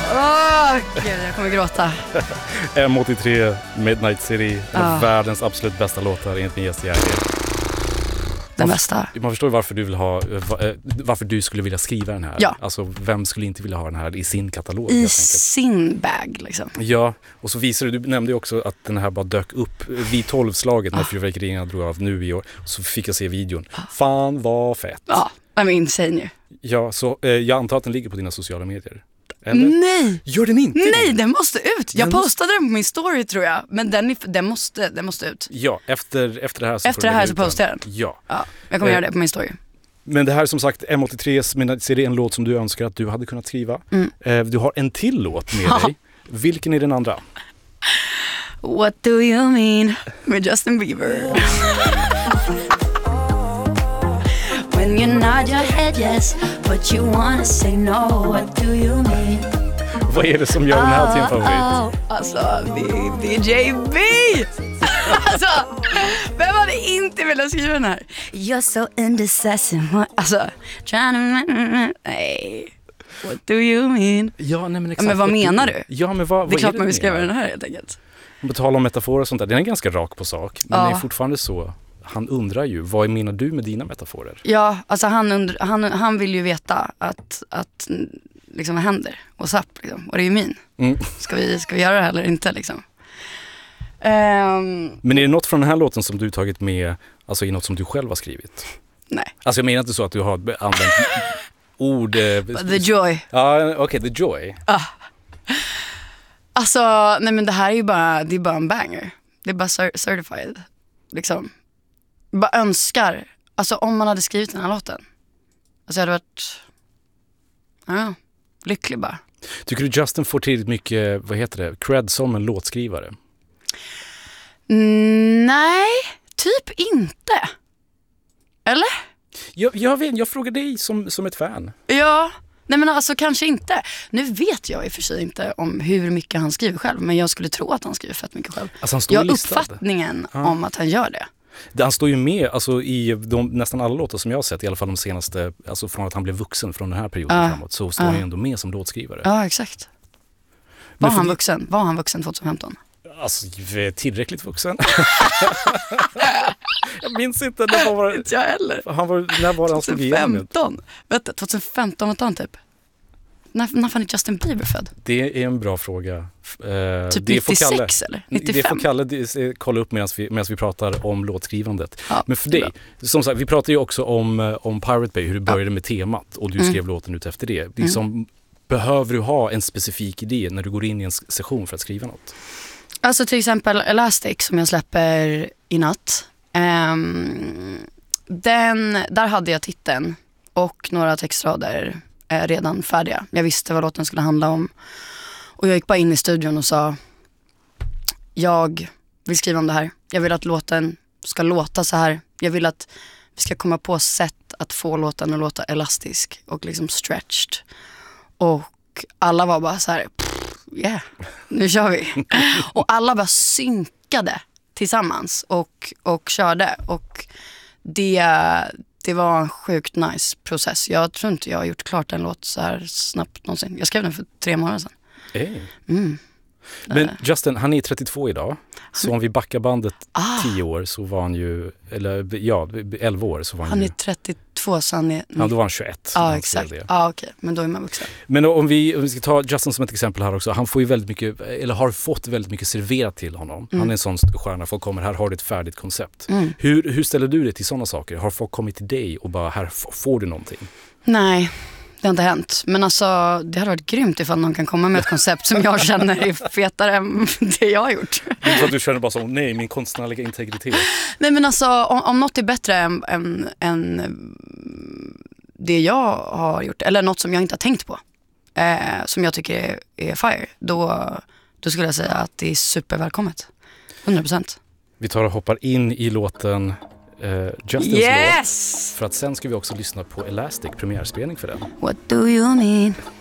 Gud, jag kommer gråta. M83 Midnight City, en av världens absolut bästa låtar enligt min gäst Jerry. Den bästa. Man förstår varför du vill ha, varför du skulle vilja skriva den här. Ja. Alltså, vem skulle inte vilja ha den här i sin katalog? I sin bag, liksom. Ja, och så visade du nämnde ju också att den här bara dök upp vid 12-slaget när fyrverkerierna drog av nu i år. Så fick jag se videon. Fan, vad fett. Ja, I'm insane ju. Ja, så jag antar att den ligger på dina sociala medier. Eller? Nej! Gör den inte? Nej, den måste ut. Jag postade den på min story, tror jag. Men den måste ut. Ja, efter det här så efter det här så postar jag den. Ja. Jag kommer göra det på min story. Men det här är som sagt M83s Midnight City, en låt som du önskar att du hade kunnat skriva. Du har en till låt med dig. Vilken är den andra? What do you mean? Med Justin Bieber. When you nod your head yes, but you wanna say no. What do you mean? Vad är det som gör den här till en favorit? Alltså, DJ B! Alltså, vem hade inte velat skriva den här? You're so indecisive. Alltså, nej. What do you mean? Ja, nej, men exakt. Men vad menar du? Ja, men vad det är klart det man vill skriva den här helt enkelt. På tal om metaforer och sånt där, den är ganska rak på sak. Men det är fortfarande så. Han undrar ju, vad menar du med dina metaforer? Ja, alltså han vill ju veta att liksom vad händer. What's up, liksom. Och det är ju min. Ska vi göra det här eller inte, liksom? Men är det något från den här låten som du tagit med, alltså i något som du själv har skrivit? Nej. Alltså jag menar inte så att du har använt ord... The Joy. Ja, okej, The Joy. Alltså, nej men det här är ju bara, det är bara en banger. Det är bara certified, liksom. Jag bara önskar, alltså om man hade skrivit den här låten. Alltså jag hade varit, lycklig bara. Tycker du Justin får tillräckligt mycket, vad heter det, cred som en låtskrivare? Nej, typ inte. Eller? Jag frågar dig som ett fan. Ja, nej men alltså kanske inte. Nu vet jag i och för sig inte om hur mycket han skriver själv. Men jag skulle tro att han skriver fett mycket själv. Alltså han står jag har listad. uppfattningen om att han gör det. Han står ju med alltså, i nästan alla låtar som jag har sett, i alla fall de senaste, alltså från att han blev vuxen från den här perioden framåt, så står han ju ändå med som låtskrivare. Ja, exakt. Var han vuxen 2015? Alltså, tillräckligt vuxen. Jag minns inte. Inte jag heller. När var han stod igenom? 2015? Vet du, 2015 var han typ. När fan är Justin Bieber född? Det är en bra fråga. Typ 96 eller? 95? Det får Kalle kolla upp medan vi pratar om låtskrivandet. Ja, men för dig, som sagt, vi pratar ju också om Pirate Bay, hur det började med temat och du skrev låten ut efter det. Liksom, behöver du ha en specifik idé när du går in i en session för att skriva något? Alltså till exempel Elastic som jag släpper i natt. Där hade jag titeln och några textrader redan färdiga. Jag visste vad låten skulle handla om. Och jag gick bara in i studion och sa, jag vill skriva om det här. Jag vill att låten ska låta så här. Jag vill att vi ska komma på sätt att få låten att låta elastisk och liksom stretched. Och alla var bara så här, yeah, nu kör vi. Och alla bara synkade tillsammans och körde. Och det var en sjukt nice process. Jag tror inte jag har gjort klart en låt så här snabbt någonsin. Jag skrev den för 3 månader sedan. Men Justin, han är 32 idag. Så om vi backar bandet 10 år så var han ju, 11 år så var han är 32 så han är... Ja, då var han 21. Ja, exakt. Ja, okej. Men då är man vuxen. Men om vi ska ta Justin som ett exempel här också. Han får ju väldigt mycket, eller har fått väldigt mycket serverat till honom. Han är en sån stjärna. Folk kommer, här har du ett färdigt koncept. Hur ställer du dig till sådana saker? Har folk kommit till dig och bara, här får du någonting? Nej, det har inte hänt. Men alltså, det hade varit grymt ifall någon kan komma med ett koncept som jag känner är fetare än det jag har gjort. Det är så att du känner bara så, nej, min konstnärliga integritet. Nej, men alltså, om något är bättre än det jag har gjort, eller något som jag inte har tänkt på, som jag tycker är fire, då skulle jag säga att det är supervälkommet. 100%. Vi tar och hoppar in i låten Justins låt. För att sen ska vi också lyssna på Elastic, premiärspelning för den. What do you mean?